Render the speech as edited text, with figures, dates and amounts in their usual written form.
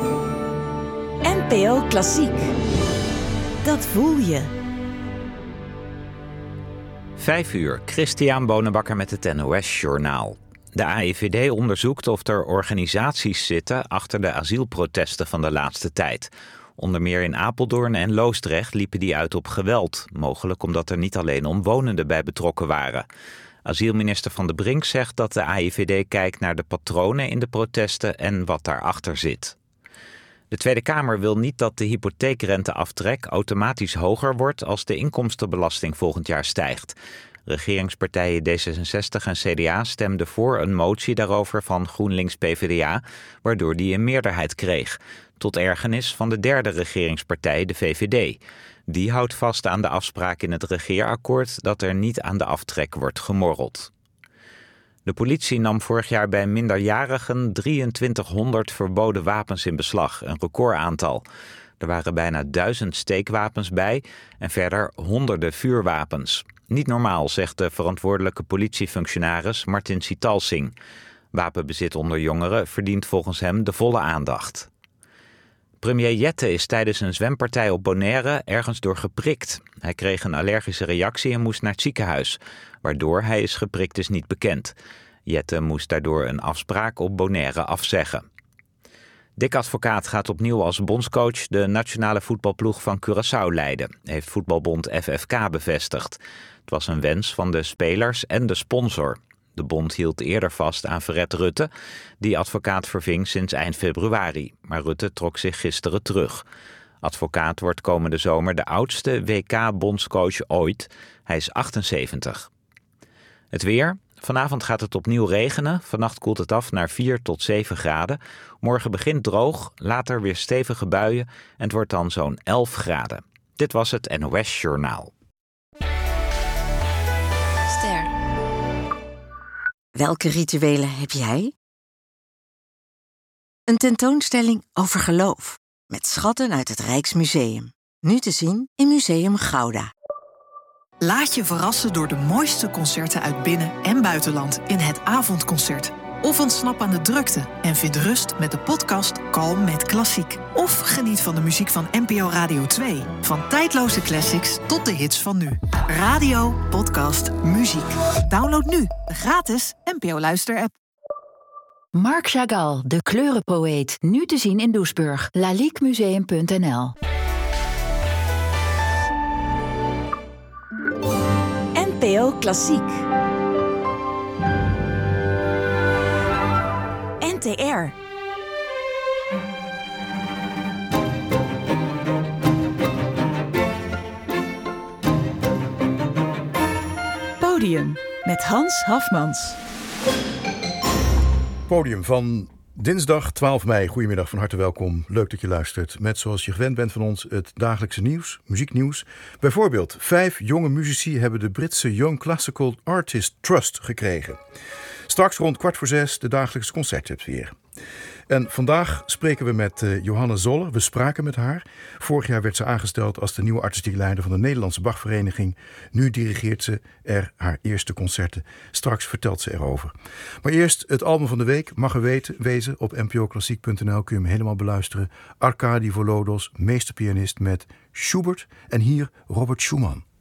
NPO Klassiek. Dat voel je. 5 uur, Christian Bonenbakker met het NOS-journaal. De AIVD onderzoekt of er organisaties zitten achter de asielprotesten van de laatste tijd. Onder meer in Apeldoorn en Loosdrecht liepen die uit op geweld. Mogelijk omdat er niet alleen omwonenden bij betrokken waren. Asielminister Van de Brink zegt dat de AIVD kijkt naar de patronen in de protesten en wat daarachter zit. De Tweede Kamer wil niet dat de hypotheekrenteaftrek automatisch hoger wordt als de inkomstenbelasting volgend jaar stijgt. Regeringspartijen D66 en CDA stemden voor een motie daarover van GroenLinks-PVDA, waardoor die een meerderheid kreeg. Tot ergernis van de derde regeringspartij, de VVD. Die houdt vast aan de afspraak in het regeerakkoord dat er niet aan de aftrek wordt gemorreld. De politie nam vorig jaar bij minderjarigen 2300 verboden wapens in beslag, een recordaantal. Er waren bijna 1000 steekwapens bij en verder honderden vuurwapens. Niet normaal, zegt de verantwoordelijke politiefunctionaris Martin Sitalsing. Wapenbezit onder jongeren verdient volgens hem de volle aandacht. Premier Jette is tijdens een zwempartij op Bonaire ergens door geprikt. Hij kreeg een allergische reactie en moest naar het ziekenhuis. Waardoor hij is geprikt is niet bekend. Jette moest daardoor een afspraak op Bonaire afzeggen. Dick Advocaat gaat opnieuw als bondscoach de nationale voetbalploeg van Curaçao leiden, heeft voetbalbond FFK bevestigd. Het was een wens van de spelers en de sponsor. De bond hield eerder vast aan Fred Rutte, die Advocaat verving sinds eind februari. Maar Rutte trok zich gisteren terug. Advocaat wordt komende zomer de oudste WK-bondscoach ooit. Hij is 78. Het weer. Vanavond gaat het opnieuw regenen. Vannacht koelt het af naar 4 tot 7 graden. Morgen begint droog, later weer stevige buien en het wordt dan zo'n 11 graden. Dit was het NOS Journaal. Ster. Welke rituelen heb jij? Een tentoonstelling over geloof. Met schatten uit het Rijksmuseum. Nu te zien in Museum Gouda. Laat je verrassen door de mooiste concerten uit binnen- en buitenland in het avondconcert. Of ontsnap aan de drukte en vind rust met de podcast Kalm met Klassiek. Of geniet van de muziek van NPO Radio 2. Van tijdloze classics tot de hits van nu. Radio, podcast, muziek. Download nu de gratis NPO Luister-app. Marc Chagall, de kleurenpoëet. Nu te zien in Doesburg. laliquemuseum.nl. NPO Klassiek. NTR. Podium met Hans Hafmans. Podium van dinsdag 12 mei. Goedemiddag, van harte welkom. Leuk dat je luistert met, zoals je gewend bent van ons, het dagelijkse nieuws, muzieknieuws. Bijvoorbeeld, 5 jonge muzici hebben de Britse Young Classical Artist Trust gekregen. Straks rond 5:15 de dagelijkse concerttips weer. En vandaag spreken we met Johanne Zolle. We spraken met haar. Vorig jaar werd ze aangesteld als de nieuwe artistiek leider van de Nederlandse Bachvereniging. Nu dirigeert ze er haar eerste concerten. Straks vertelt ze erover. Maar eerst het album van de week. Mag er wezen. Op npoklassiek.nl kun je hem helemaal beluisteren. Arkadi Volodos, meesterpianist met Schubert. En hier Robert Schumann.